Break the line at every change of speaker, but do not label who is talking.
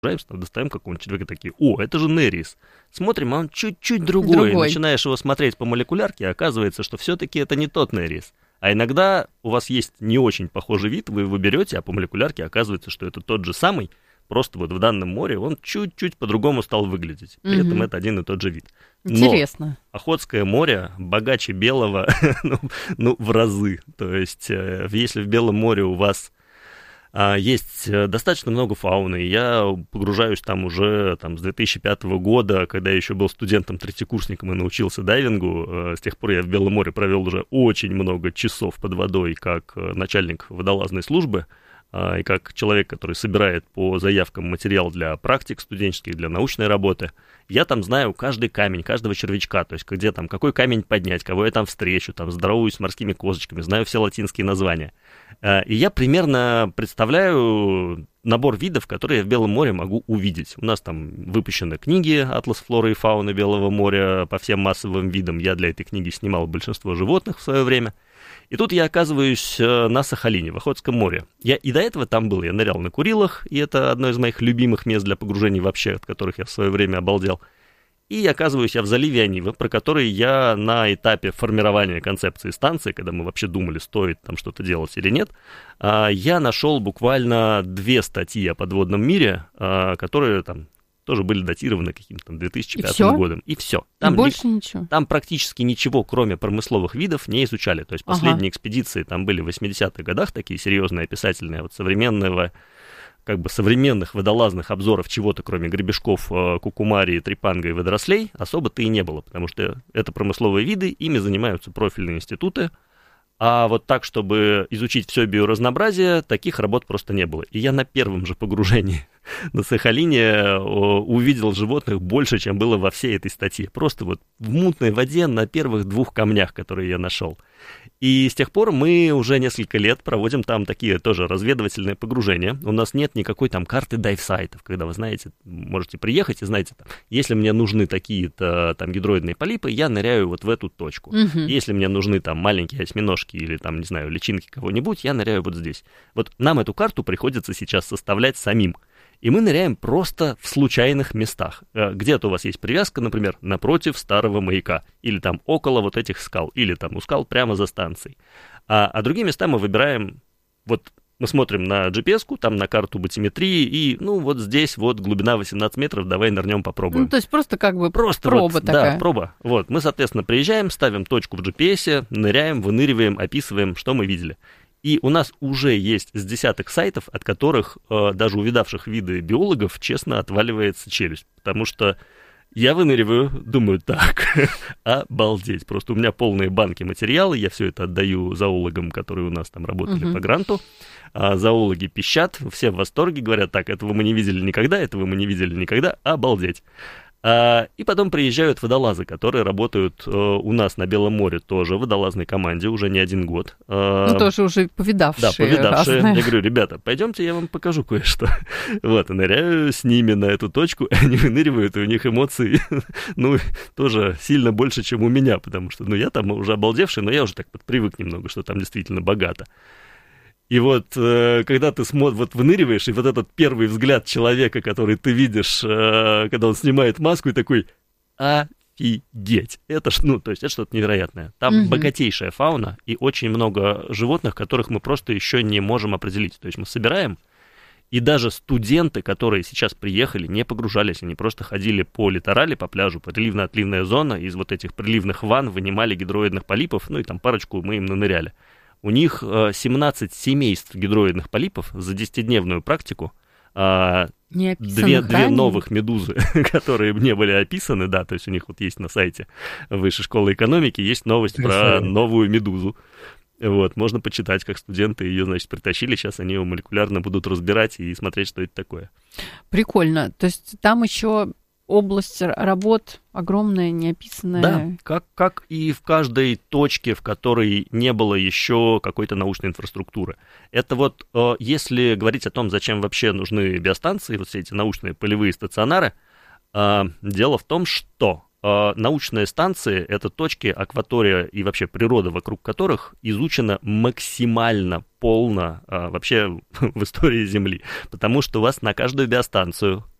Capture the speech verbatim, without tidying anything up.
достаем какого-нибудь человека, такие, о, это же Нерис. Смотрим, а он чуть-чуть другой.
другой.
Начинаешь его смотреть по молекулярке, а оказывается, что все-таки это не тот Нерис. А иногда у вас есть не очень похожий вид, вы его берете, а по молекулярке оказывается, что это тот же самый, просто вот в данном море он чуть-чуть по-другому стал выглядеть. При mm-hmm. этом это один и тот же вид.
Интересно.
Но Охотское море богаче Белого ну, ну, в разы. То есть, если в Белом море у вас есть достаточно много фауны. Я погружаюсь там уже там, с две тысячи пятого года, когда я еще был студентом-третьекурсником и научился дайвингу. С тех пор я в Белом море провел уже очень много часов под водой как начальник водолазной службы и как человек, который собирает по заявкам материал для практик студенческих, для научной работы. Я там знаю каждый камень, каждого червячка, то есть где там, какой камень поднять, кого я там встречу, там здороваюсь с морскими козочками, знаю все латинские названия. И я примерно представляю набор видов, которые я в Белом море могу увидеть. У нас там выпущены книги «Атлас флоры и фауны Белого моря» по всем массовым видам. Я для этой книги снимал большинство животных в свое время. И тут я оказываюсь на Сахалине, в Охотском море. Я и до этого там был, я нырял на Курилах, и это одно из моих любимых мест для погружений вообще, от которых я в свое время обалдел. И оказываюсь я в заливе Онивы, про который я на этапе формирования концепции станции, когда мы вообще думали, стоит там что-то делать или нет, я нашел буквально две статьи о подводном мире, которые там тоже были датированы каким-то две тысячи пятым годом. И все. Там,
и больше ни, ничего.
Там практически ничего, кроме промысловых видов, не изучали. То есть последние ага. экспедиции там были в восьмидесятых годах, такие серьезные, описательные, вот современного, как бы современных водолазных обзоров чего-то, кроме гребешков, кукумарии, трепанга и водорослей, особо-то и не было, потому что это промысловые виды, ими занимаются профильные институты. А вот так, чтобы изучить все биоразнообразие, таких работ просто не было. И я на первом же погружении на Сахалине увидел животных больше, чем было во всей этой статье. Просто вот в мутной воде на первых двух камнях, которые я нашел. И с тех пор мы уже несколько лет проводим там такие тоже разведывательные погружения. У нас нет никакой там карты дайв-сайтов, когда вы знаете, можете приехать и знаете, там, если мне нужны такие-то там гидроидные полипы, я ныряю вот в эту точку. Угу. Если мне нужны там маленькие осьминожки или там, не знаю, личинки кого-нибудь, я ныряю вот здесь. Вот нам эту карту приходится сейчас составлять самим. И мы ныряем просто в случайных местах. Где-то у вас есть привязка, например, напротив старого маяка, или там около вот этих скал, или там у скал прямо за станцией. А, а другие места мы выбираем, вот мы смотрим на джи пи эс-ку, там на карту батиметрии, и ну вот здесь вот глубина восемнадцать метров, давай нырнем попробуем.
Ну, то есть просто как бы
просто
проба
вот,
такая.
Да, проба. Вот, мы, соответственно, приезжаем, ставим точку в джи пи эс, ныряем, выныриваем, описываем, что мы видели. И у нас уже есть с десяток сайтов, от которых э, даже увидавших виды биологов, честно, отваливается челюсть. Потому что я выныриваю, думаю, так, обалдеть. Просто у меня полные банки материала, я все это отдаю зоологам, которые у нас там работали uh-huh. по гранту. А зоологи пищат, все в восторге, говорят, так, этого мы не видели никогда, этого мы не видели никогда, обалдеть. А, и потом приезжают водолазы, которые работают а, у нас на Белом море тоже, в водолазной команде уже не один год. А,
ну, тоже уже повидавшие.
Да, повидавшие.
Разные.
Я говорю, ребята, пойдемте, я вам покажу кое-что. Вот, и ныряю с ними на эту точку, они выныривают, и у них эмоции, ну, тоже сильно больше, чем у меня, потому что, ну, я там уже обалдевший, но я уже так подпривык немного, что там действительно богато. И вот, когда ты смотришь, вот выныриваешь, и вот этот первый взгляд человека, который ты видишь, когда он снимает маску, и такой, офигеть, это, ну, то есть это что-то невероятное. Там угу. богатейшая фауна и очень много животных, которых мы просто еще не можем определить. То есть мы собираем, и даже студенты, которые сейчас приехали, не погружались, они просто ходили по литорали, по пляжу, приливно-отливная зона, из вот этих приливных ванн вынимали гидроидных полипов, ну и там парочку мы им наныряли. У них семнадцать семейств гидроидных полипов за десятидневную практику, две, две новых медузы, которые не были описаны, да, то есть у них вот есть на сайте Высшей школы экономики, есть новость про новую медузу. Вот, можно почитать, как студенты ее, значит, притащили, сейчас они ее молекулярно будут разбирать и смотреть, что это такое.
Прикольно, то есть там еще... область работ огромная, неописанная.
Да, как, как и в каждой точке, в которой не было еще какой-то научной инфраструктуры. Это вот, э, если говорить о том, зачем вообще нужны биостанции, вот все эти научные полевые стационары, э, дело в том, что э, научные станции — это точки, акватория и вообще природа, вокруг которых изучена максимально полно э, вообще в истории Земли. Потому что у вас на каждую биостанцию